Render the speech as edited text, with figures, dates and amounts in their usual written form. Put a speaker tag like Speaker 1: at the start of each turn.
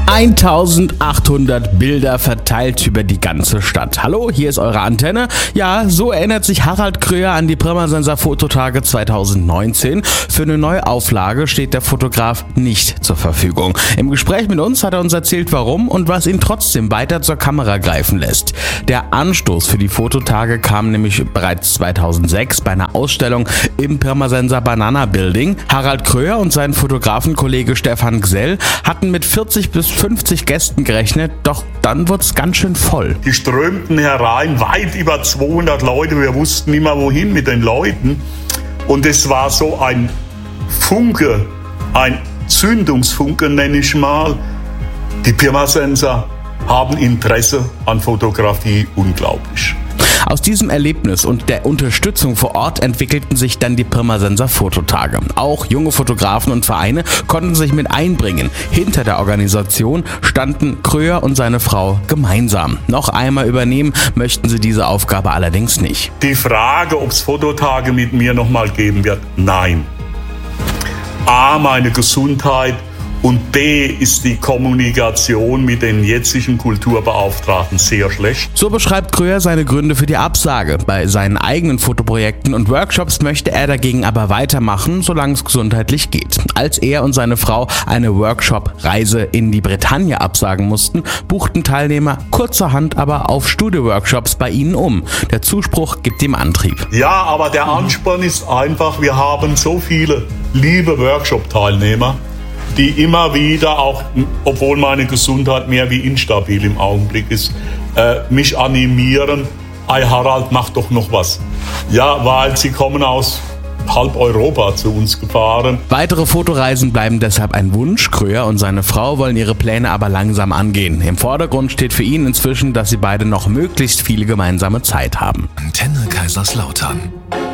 Speaker 1: 1800 Bilder verteilt über die ganze Stadt. Hallo, hier ist eure Antenne. Ja, so erinnert sich Harald Kröher an die Pirmasens Fototage 2019. Für eine Neuauflage steht der Fotograf nicht zur Verfügung. Im Gespräch mit uns hat er uns erzählt, warum und was ihn trotzdem weiter zur Kamera greifen lässt. Der Anstoß für die Fototage kam nämlich bereits 2006 bei einer Ausstellung im Pirmasenser Banana Building. Harald Kröher und sein Fotografenkollege Stefan Gsell hatten mit 40 bis 50 Gästen gerechnet, doch dann wurde es ganz schön voll.
Speaker 2: Die strömten herein, weit über 200 Leute, wir wussten nicht mehr wohin mit den Leuten. Und es war so ein Funke, ein Zündungsfunke nenne ich mal. Die Pirmasenser haben Interesse an Fotografie, unglaublich.
Speaker 1: Aus diesem Erlebnis und der Unterstützung vor Ort entwickelten sich dann die Pirmasenser Fototage. Auch junge Fotografen und Vereine konnten sich mit einbringen. Hinter der Organisation standen Kröher und seine Frau gemeinsam. Noch einmal übernehmen möchten sie diese Aufgabe allerdings nicht.
Speaker 2: Die Frage, ob es Fototage mit mir nochmal geben wird, nein. A, meine Gesundheit. Und B, ist die Kommunikation mit den jetzigen Kulturbeauftragten sehr schlecht.
Speaker 1: So beschreibt Kröher seine Gründe für die Absage. Bei seinen eigenen Fotoprojekten und Workshops möchte er dagegen aber weitermachen, solange es gesundheitlich geht. Als er und seine Frau eine Workshop-Reise in die Bretagne absagen mussten, buchten Teilnehmer kurzerhand aber auf Studio-Workshops bei ihnen um. Der Zuspruch gibt ihm Antrieb.
Speaker 2: Ja, aber der Ansporn ist einfach, wir haben so viele liebe Workshop-Teilnehmer, die immer wieder, auch obwohl meine Gesundheit mehr wie instabil im Augenblick ist, mich animieren, hey Harald, mach doch noch was. Ja, weil sie kommen aus halb Europa zu uns gefahren.
Speaker 1: Weitere Fotoreisen bleiben deshalb ein Wunsch. Kröher und seine Frau wollen ihre Pläne aber langsam angehen. Im Vordergrund steht für ihn inzwischen, dass sie beide noch möglichst viel gemeinsame Zeit haben.
Speaker 3: Antenne Kaiserslautern.